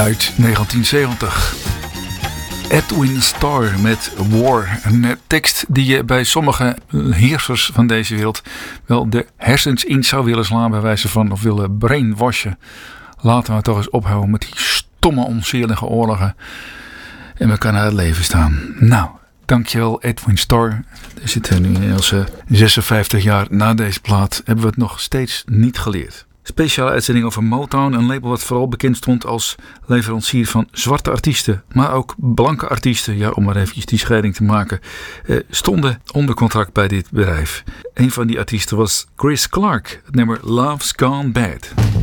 uit 1970. Edwin Starr met War. Een tekst die je bij sommige heersers van deze wereld wel de hersens in zou willen slaan bij wijze van, of willen brainwashen. Laten we toch eens ophouden met die stomme onzielige oorlogen en we kunnen uit het leven staan. Nou, dankjewel Edwin Starr. We zitten nu inmiddels 56 jaar na deze plaat. Hebben we het nog steeds niet geleerd. Speciale uitzending over Motown, een label wat vooral bekend stond als leverancier van zwarte artiesten, maar ook blanke artiesten, ja, om maar eventjes die scheiding te maken, stonden onder contract bij dit bedrijf. Een van die artiesten was Chris Clark, het nummer Love's Gone Bad.